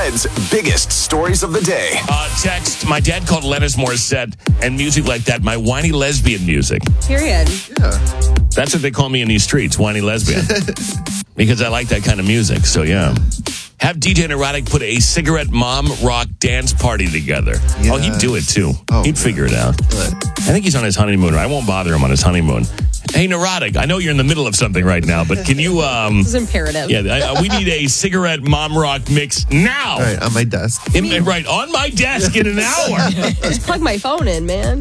Ted's biggest stories of the day. Text, my dad called Alanis Morissette and music like that my whiny lesbian music. Period. That's what they call me in these streets, whiny lesbian. Because I like that kind of music, so yeah. Have DJ Neurotic put a cigarette mom rock dance party together. Yeah. Oh, he'd do it too. Oh, He'd figure it out. Good. I think he's on his honeymoon. I won't bother him on his honeymoon. Hey, Neurotic, I know you're in the middle of something right now, but can you... This is imperative. Yeah, we need a cigarette mom rock mix now. All right, on my desk. Right, on my desk in an hour. Just plug my phone in, man.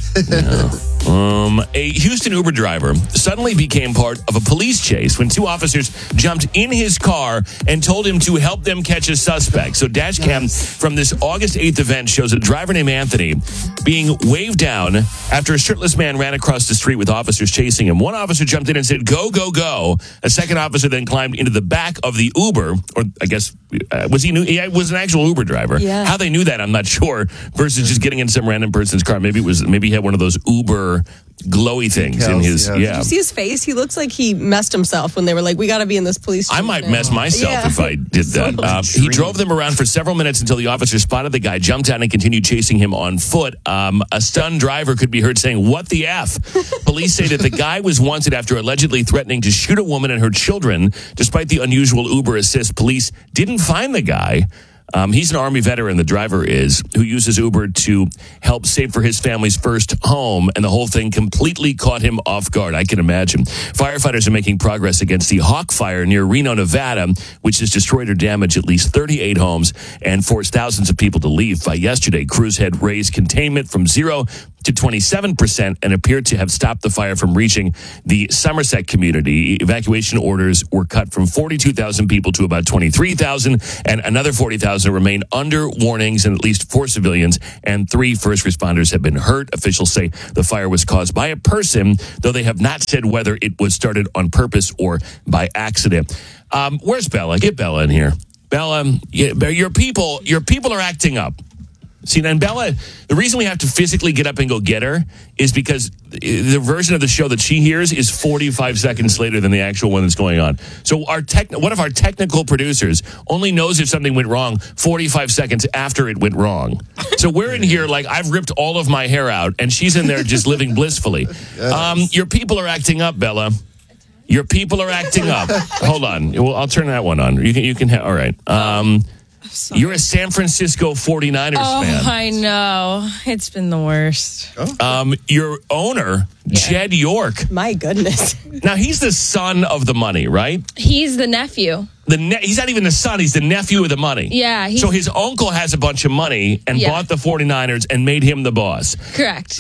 A Houston Uber driver suddenly became part of a police chase when two officers jumped in his car and told him to help them catch a suspect. So dash cam from this August 8th event shows a driver named Anthony being waved down after a shirtless man ran across the street with officers chasing him. One officer jumped in and said, "Go, go, go." A second officer then climbed into the back of the Uber, or I guess, was he was an actual Uber driver. Yeah. How they knew that, I'm not sure, versus just getting in some random person's car. Maybe he had one of those Uber glowy things in his, Did you see his face? He looks like he messed himself when they were like, "We got to be in this police I station might now." mess myself if I did that. He drove them around for several minutes until the officer spotted the guy, jumped out, and continued chasing him on foot. A stunned driver could be heard saying, "What the F?" Police say that the guy was wanted after allegedly threatening to shoot a woman and her children. Despite the unusual Uber assist, police didn't find the guy. He's an Army veteran, the driver is, who uses Uber to help save for his family's first home, and the whole thing completely caught him off guard, I can imagine. Firefighters are making progress against the Hawk Fire near Reno, Nevada, which has destroyed or damaged at least 38 homes and forced thousands of people to leave. By yesterday, crews had raised containment from 0 to 27% and appeared to have stopped the fire from reaching the Somerset community. Evacuation orders were cut from 42,000 people to about 23,000, and another 40,000 remain under warnings, and at least 4 civilians and 3 first responders have been hurt. Officials say the fire was caused by a person, though they have not said whether it was started on purpose or by accident. Where's Bella? Get Bella in here. Bella, your people are acting up. See, then Bella, the reason we have to physically get up and go get her is because the version of the show that she hears is 45 seconds later than the actual one that's going on. So one of our technical producers only knows if something went wrong 45 seconds after it went wrong. So we're in here like I've ripped all of my hair out, and she's in there just living blissfully. Your people are acting up, Bella. Your people are acting up. Hold on. Well, I'll turn that one on. You can all right. You're a San Francisco 49ers fan. Oh, I know. It's been the worst. Your owner, Jed York. My goodness. Now, he's the son of the money, right? He's the nephew. He's not even the son. He's the nephew of the money. Yeah. So his uncle has a bunch of money and bought the 49ers and made him the boss. Correct.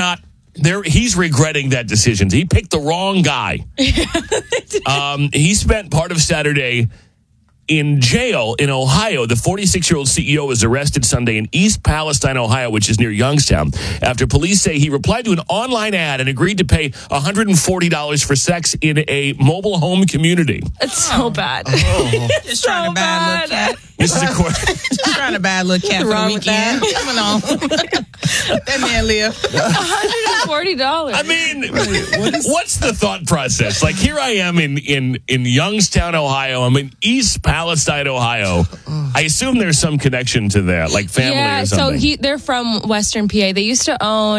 He's regretting that decision. He picked the wrong guy. He spent part of Saturday in jail in Ohio. The 46-year-old CEO was arrested Sunday in East Palestine, Ohio, which is near Youngstown, after police say he replied to an online ad and agreed to pay $140 for sex in a mobile home community. It's so bad. Just trying to buy a little cat. This is Just trying to buy a little cat for the weekend. Coming on. That man live. $140. I mean, what's the thought process? Like, here I am in Youngstown, Ohio. I'm in East Palestine, Ohio. I assume there's some connection to that, like family or something. So they're from Western PA. They used to own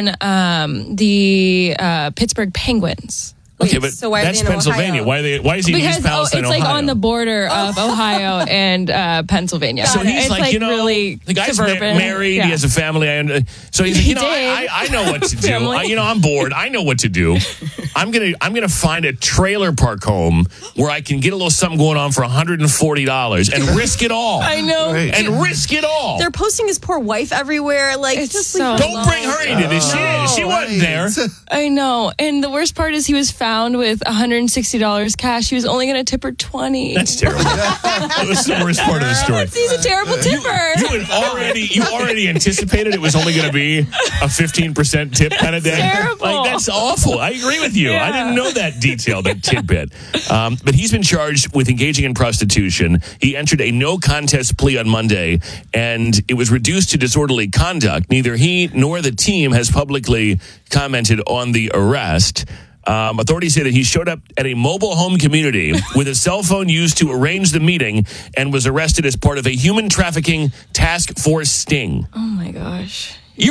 the Pittsburgh Penguins. Okay, but so why that's are they in Pennsylvania. Ohio? Why is he in East Palestine, it's Ohio? like on the border of Ohio and Pennsylvania. So he's it's like, really the guy's suburban. married. Yeah. He has a family. So he's like, I know what to do. I'm bored. I know what to do. I'm gonna find a trailer park home where I can get a little something going on for $140 and risk it all. I know, and risk it all. They're posting his poor wife everywhere. Like, It's just so leave her Don't alone. bring her into this. She wasn't there. I know. And the worst part is he was found with $160 cash. He was only going to tip her $20. That's terrible. That was the worst part of the story. He's a terrible tipper. You already anticipated it was only going to be a 15% tip kind of day. Terrible. Like, that's awful. I agree with you. Yeah. I didn't know that detail, that tidbit. But he's been charged with engaging in prostitution. He entered a no contest plea on Monday, and it was reduced to disorderly conduct. Neither he nor the team has publicly commented on the arrest. Authorities say that he showed up at a mobile home community with a cell phone used to arrange the meeting and was arrested as part of a human trafficking task force sting. Oh my gosh.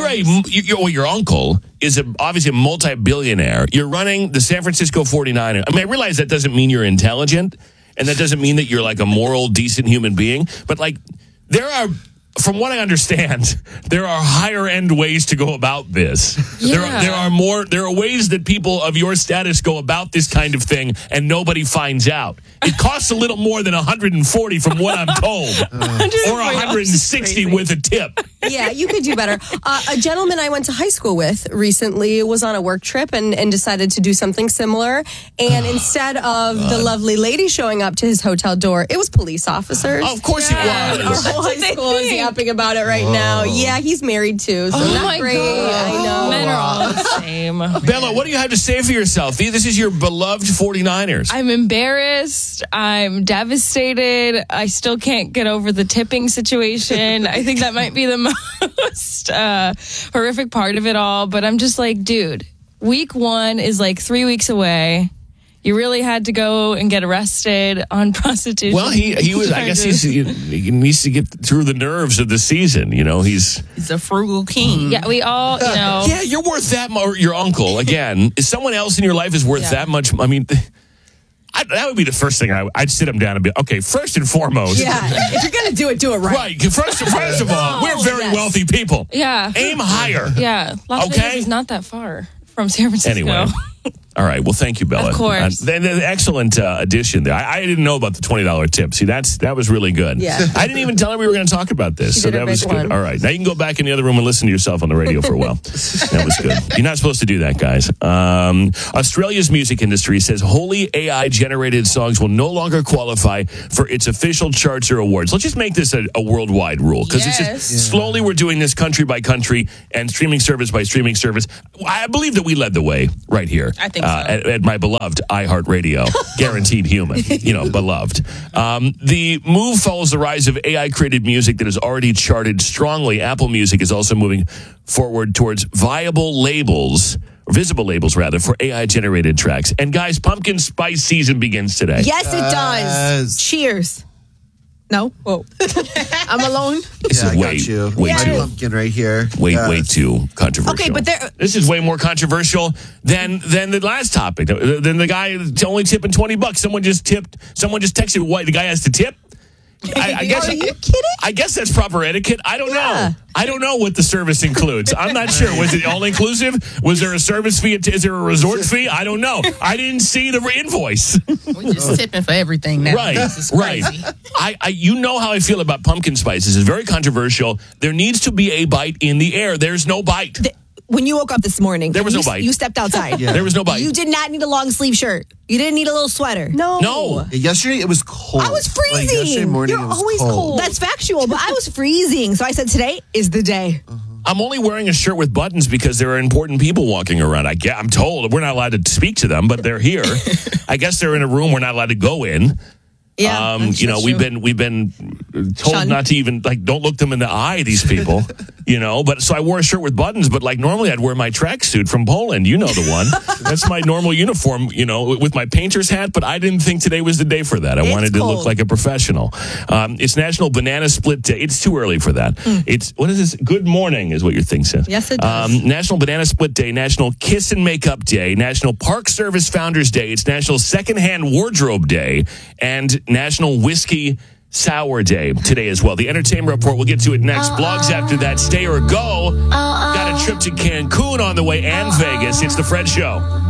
Your uncle is obviously a multi-billionaire. You're running the San Francisco 49ers. I mean, I realize that doesn't mean you're intelligent, and that doesn't mean that you're like a moral, decent human being. But like, there are, from what I understand, there are higher end ways to go about this. Yeah. There are ways that people of your status go about this kind of thing, and nobody finds out. It costs a little more than $140 from what I'm told, or $160 with a tip. Yeah, you could do better. A gentleman I went to high school with recently was on a work trip and decided to do something similar. And instead of the lovely lady showing up to his hotel door, it was police officers. Oh, of course it was. Our whole high school is yapping about it right now. Yeah, he's married too, so not great. God. I know. Men are all the same. Bella, what do you have to say for yourself? This is your beloved 49ers. I'm embarrassed. I'm devastated. I still can't get over the tipping situation. I think that might be the most horrific part of it all. But I'm just like, dude, week 1 is like 3 weeks away. You really had to go and get arrested on prostitution. Well, he was. I guess he needs to get through the nerves of the season. You know, he's a frugal king. Yeah, we all, you know. Yeah, you're worth that much. Your uncle, again, is someone else in your life is worth that much. I mean, that would be the first thing I'd sit him down and be, okay, first and foremost. Yeah, if you're going to do it right. Right. First of all, we're very wealthy people. Yeah. Aim higher. Yeah. Las Vegas is not that far from San Francisco. Anyway. All right. Well, thank you, Bella. Of course. An excellent addition there. I didn't know about the $20 tip. See, that was really good. Yeah. I didn't even tell her we were going to talk about this. So that was good. One. All right. Now you can go back in the other room and listen to yourself on the radio for a while. That was good. You're not supposed to do that, guys. Australia's music industry says wholly AI-generated songs will no longer qualify for its official charts or awards. Let's just make this a worldwide rule, because it's just slowly we're doing this country by country and streaming service by streaming service. I believe that we led the way right here. I think so. At my beloved iHeartRadio, guaranteed human, beloved. The move follows the rise of AI-created music that has already charted strongly. Apple Music is also moving forward towards visible labels, for AI-generated tracks. And guys, pumpkin spice season begins today. Yes, it does. Cheers. No? Whoa. I'm alone? This is way too pumpkin right here. Way too controversial. Okay, but this is way more controversial than the last topic. Than the guy only tipping $20. Someone just texted what the guy has to tip. I guess, are you kidding? I guess that's proper etiquette. I don't know. I don't know what the service includes. I'm not sure. Was it all inclusive? Was there a service fee? Is there a resort fee? I don't know. I didn't see the invoice. We're just tipping for everything now. Right. This is crazy. You know how I feel about pumpkin spices. It's very controversial. There needs to be a bite in the air. There's no bite. When you woke up this morning, there was no bite. You stepped outside. There was no bite. You did not need a long sleeve shirt. You didn't need a little sweater. No. Yesterday it was cold. I was freezing. Yesterday morning You're it was always cold. That's factual, but I was freezing. So I said, today is the day. I'm only wearing a shirt with buttons because there are important people walking around. I'm told we're not allowed to speak to them, but they're here. I guess they're in a room we're not allowed to go in. Yeah, we've been told not to even don't look them in the eye. These people, But so I wore a shirt with buttons. But normally I'd wear my tracksuit from Poland. You know the one. That's my normal uniform. With my painter's hat. But I didn't think today was the day for that. I wanted to look like a professional. It's National Banana Split Day. It's too early for that. It's what is this? Good morning is what your thing says. Yes, it does. National Banana Split Day. National Kiss and Makeup Day. National Park Service Founders Day. It's National Secondhand Wardrobe Day. And National Whiskey Sour Day today as well. The Entertainment Report, we'll get to it next. Blogs after that. Stay or go. Got a trip to Cancun on the way and Vegas. It's The Fred Show.